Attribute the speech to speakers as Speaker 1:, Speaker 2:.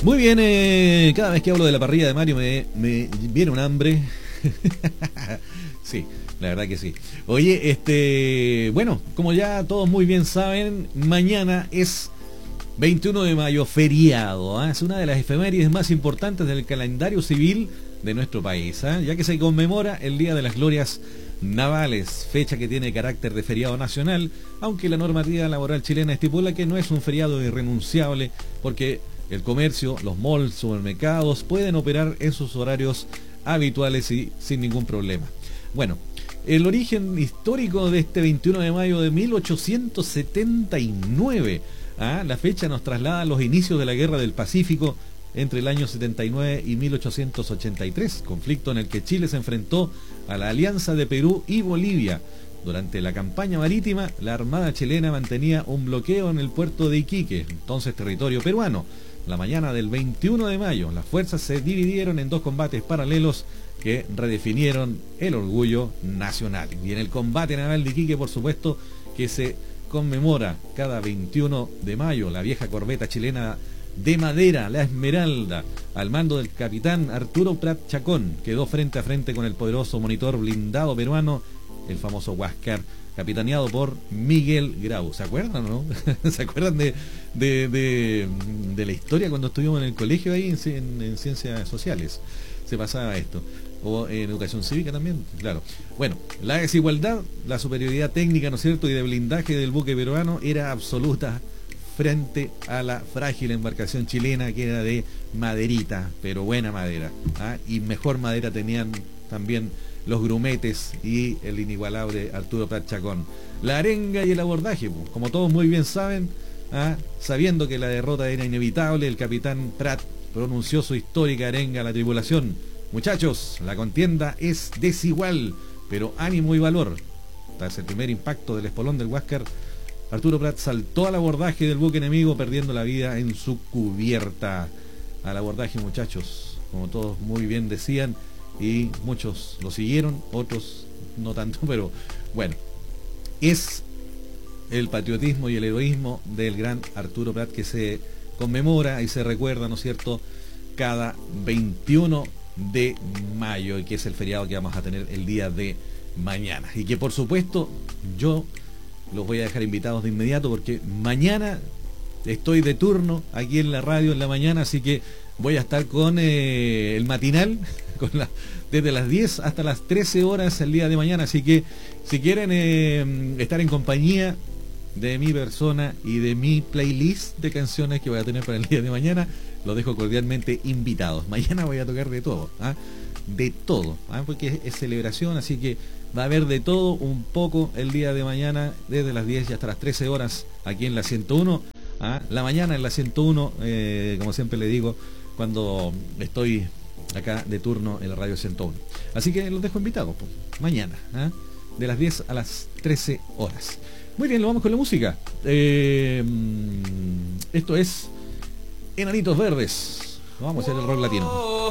Speaker 1: Muy bien, cada vez que hablo de la parrilla de Mario me viene un hambre. Sí, la verdad que sí. Oye, bueno, como ya todos muy bien saben, mañana es 21 de mayo, feriado, ¿eh? Es una de las efemérides más importantes del calendario civil de nuestro país, ¿eh? Ya que se conmemora el Día de las Glorias Navales, fecha que tiene carácter de feriado nacional, aunque la normativa laboral chilena estipula que no es un feriado irrenunciable porque el comercio, los malls, supermercados pueden operar en sus horarios habituales y sin ningún problema. Bueno, el origen histórico de este 21 de mayo de 1879, la fecha nos traslada a los inicios de la Guerra del Pacífico entre el año 79 y 1883, conflicto en el que Chile se enfrentó a la alianza de Perú y Bolivia. Durante la campaña marítima, la Armada chilena mantenía un bloqueo en el puerto de Iquique, entonces territorio peruano. La mañana del 21 de mayo, las fuerzas se dividieron en dos combates paralelos que redefinieron el orgullo nacional. Y en el combate naval de Iquique, por supuesto, que se conmemora cada 21 de mayo, la vieja corbeta chilena de madera, la Esmeralda, al mando del capitán Arturo Prat Chacón, quedó frente a frente con el poderoso monitor blindado peruano, el famoso Huáscar, capitaneado por Miguel Grau. ¿Se acuerdan o no? ¿Se acuerdan de la historia cuando estuvimos en el colegio ahí en Ciencias Sociales? Se pasaba esto. O en Educación Cívica también, claro. Bueno, la desigualdad, la superioridad técnica, ¿no es cierto?, y de blindaje del buque peruano era absoluta frente a la frágil embarcación chilena que era de maderita, pero buena madera, y mejor madera tenían también los grumetes y el inigualable Arturo Prat Chacón. La arenga y el abordaje, como todos muy bien saben, sabiendo que la derrota era inevitable, el capitán Prat pronunció su histórica arenga a la tripulación: muchachos, la contienda es desigual, pero ánimo y valor. Tras el primer impacto del espolón del Huáscar, Arturo Prat saltó al abordaje del buque enemigo, perdiendo la vida en su cubierta. Al abordaje, muchachos, como todos muy bien decían, y muchos lo siguieron, otros no tanto, pero bueno, es el patriotismo y el heroísmo del gran Arturo Prat que se conmemora y se recuerda, ¿no es cierto?, cada 21 de mayo, y que es el feriado que vamos a tener el día de mañana. Y que por supuesto yo los voy a dejar invitados de inmediato porque mañana estoy de turno aquí en la radio en la mañana, así que voy a estar con el matinal desde las 10 hasta las 13 horas el día de mañana, así que si quieren estar en compañía de mi persona y de mi playlist de canciones que voy a tener para el día de mañana, los dejo cordialmente invitados. Mañana voy a tocar de todo, de todo, porque es celebración, así que va a haber de todo un poco el día de mañana, desde las 10 y hasta las 13 horas aquí en la 101, la mañana en la 101, como siempre le digo, cuando estoy acá de turno en la radio 101. Así que los dejo invitados, mañana, de las 10 a las 13 horas. Muy bien, lo vamos con la música. Esto es Enanitos Verdes. Vamos a hacer el rock latino.